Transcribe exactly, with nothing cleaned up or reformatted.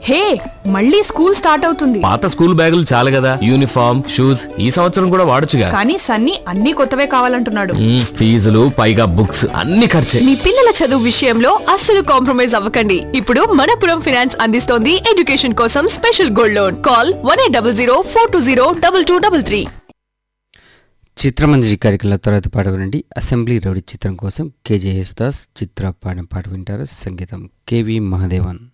హే, మళ్ళీ school start అవుతుంది. పాత స్కూల్ బ్యాగులు చాలు కదా, యూనిఫామ్ షూస్ ఈ సంవత్సరం కూడా వాడొచ్చుగా. కానీ సన్నీ అన్ని కొత్తవే కావాలంటున్నాడు. ఫీజులు పైగా బుక్స్ అన్ని ఖర్చే. మీ పిల్లల చదువు విషయంలో అస్సలు కాంప్రమైజ్ అవ్వకండి. ఇప్పుడు మనపురం ఫైనాన్స్ అందిస్తోంది ఎడ్యుకేషన్ కోసం special gold loan. Call one eight double zero four two zero double two double three. చిత్రమంజరి కార్యక్రమంలో తర్వాత పాట వినండి. అసెంబ్లీ రౌడీ చిత్రం కోసం కేజే యేసుదాస్ చిత్ర పాడిన పాట వింటారు. సంగీతం కేవి మహాదేవన్.